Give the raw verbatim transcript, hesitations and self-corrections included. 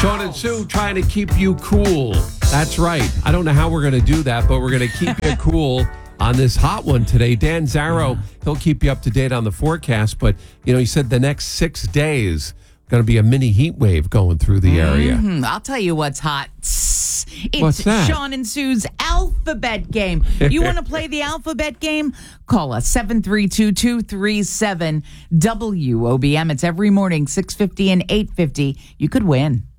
Sean and Sue trying to keep you cool. That's right. I don't know how we're going to do that, but we're going to keep you cool on this hot one today. Dan Zarrow, he'll keep you up to date on the forecast, but, you know, he said the next six days going to be a mini heat wave going through the area. Mm-hmm. I'll tell you what's hot. It's What's that? Sean and Sue's alphabet game. You want to play the alphabet game? Call us seven three two, two three seven W O B M. It's every morning, six fifty and eight fifty. You could win.